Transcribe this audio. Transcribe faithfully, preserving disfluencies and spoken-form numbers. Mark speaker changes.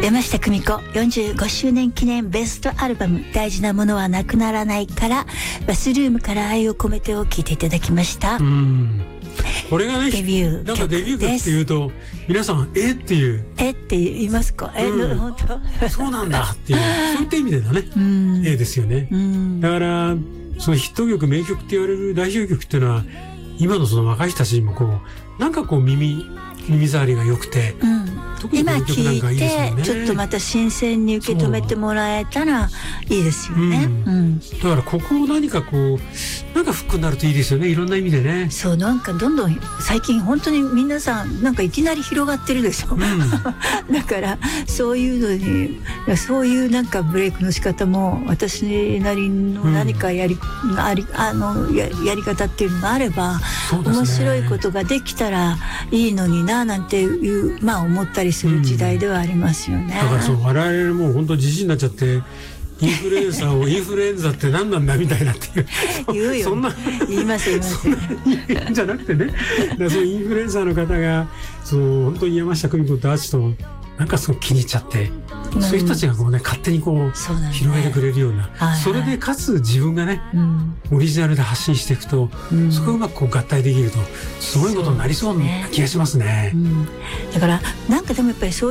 Speaker 1: 山下久美子よんじゅうごしゅうねん記念ベストアルバム大事なものはなくならないからバスルームから愛を込めてを聴いていただきました。
Speaker 2: うん、これがね、
Speaker 1: デビュー
Speaker 2: なんかデビュー曲っていうと皆さんえっていう
Speaker 1: えって言いますか、え、うん、本当
Speaker 2: そうなんだっていうそういった意味でのね、うん、えですよね、うん、だからそのヒット曲名曲って言われる代表曲っていうのは今のその若い人たちにもこうなんかこう耳耳障りが良くて、うん、特にこの曲なんかいいですよね。
Speaker 1: 今聞いてちょっとまた新鮮に受け止めてもらえたらいいですよね、うんうん、
Speaker 2: だからここを何かこうなんかフックになるといいですよね、いろんな意味でね。
Speaker 1: そう、なんかどんどん最近本当に皆さんなんかいきなり広がってるでしょ、うん、だからそういうのにそういうなんかブレイクの仕方も私なりの何かやり、うん、ありあの や, やり方っていうのがあれば、ね、面白いことができたらいいのにななんていうまあ思ったりする時代ではありますよね、
Speaker 2: うん、だからそう我々もう本当自信になっちゃってインフルエンサーをインフルエンザって何なんだみたいなっていう
Speaker 1: 言うよ、
Speaker 2: そんな
Speaker 1: 言います言います
Speaker 2: そんなじゃなくてね、だからそのインフルエンサーの方がそう本当に山下久美子とアーチとなんかすごく気に入っちゃって、うん、そういう人たちがこうね勝手にこう、ね、広げてくれるような、はいはい、それでかつ自分がね、うん、オリジナルで発信していくと、うん、そこがうまくこう合体できるとすごいことになりそうな気がしますね、うん、
Speaker 1: だからなんかでもやっぱりそう